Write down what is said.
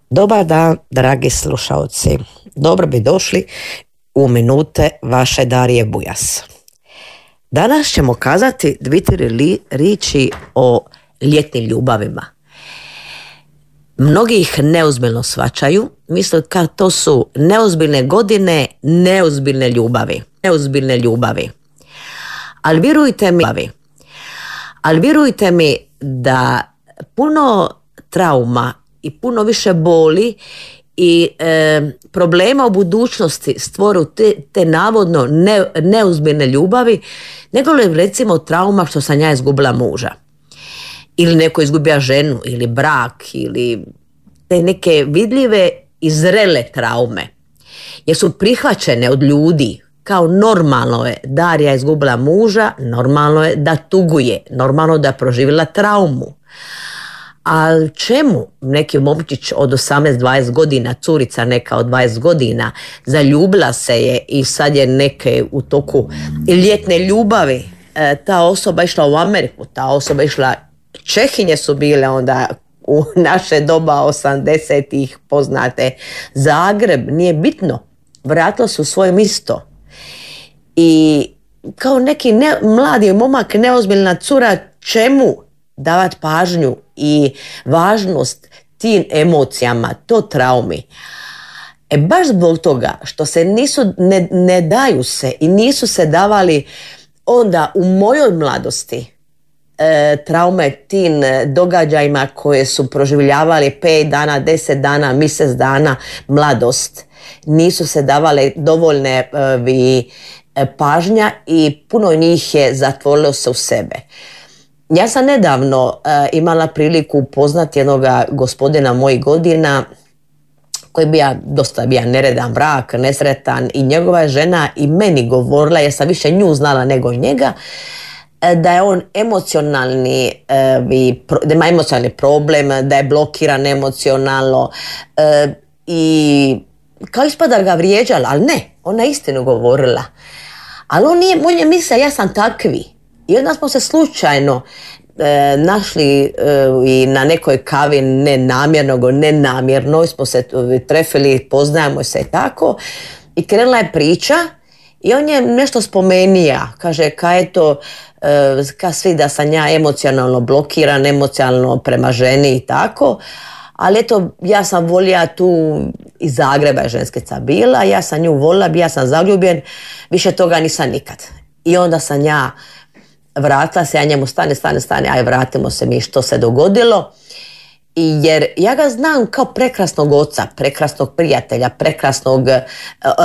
Dobar dan, dragi slušalci. Dobro bi došli u minute vaše Darije Bujas. Danas ćemo kazati dvije riči o ljetnim ljubavima. Mnogi ih neozbiljno shvaćaju, misle kao to su neozbiljne godine, neozbiljne ljubavi. Ali vjerujte mi da puno trauma i puno više boli i problema u budućnosti stvoru te navodno neozbiljne ljubavi, nego li recimo trauma što sam ja izgubila muža. Ili neko izgubija ženu, ili brak, ili te neke vidljive i zrele traume. Jer su prihvaćene od ljudi. Kao normalno je Darija izgubila muža, normalno je da tuguje, normalno da je proživjela traumu. A čemu neki momčić od 18-20 godina, curica neka od 20 godina, zaljubila se je i sad je neke u toku ljetne ljubavi. Ta osoba išla u Ameriku, ta osoba išla, Čehinje su bile onda u naše doba 80-ih, poznate, Zagreb, nije bitno, vratila su svoje mjesto. I kao neki mladi momak, neozbiljna cura, čemu davati pažnju i važnost tim emocijama, to traumi. Baš zbog toga što se ne daju se i nisu se davali onda u mojoj mladosti traume tim događajima koje su proživljavali 5 dana, 10 dana, mjesec dana mladost. Nisu se davale dovoljne pažnja i puno njih je zatvorilo se u sebe. Ja sam nedavno imala priliku upoznati jednog gospodina mojih godina koji je dosta bio neredan brak, nesretan, i njegova žena i meni govorila, jer sam više nju znala nego njega, da je on emocionalni, da ima emocionalni problem, da je blokiran emocionalno i kao ispada ga vrijeđala, ali ne, ona je istinu govorila. Ali on je mislio, ja sam takvi. I onda smo se slučajno našli i na nekoj kavi, ne namjerno, nenamjerno, smo se trefili, poznajemo se i tako. I krenula je priča i on je nešto spomenija. Kaže, ka svi da sam ja emocionalno blokiran, emocionalno prema ženi i tako. Ali eto, ja sam volila tu iz Zagreba je ženskeca bila, ja sam nju volila, ja sam zaljubljen, više toga nisam nikad. I onda sam ja vratila se, ja njemu stane, aj vratimo se mi što se dogodilo. Jer ja ga znam kao prekrasnog oca, prekrasnog prijatelja, prekrasnog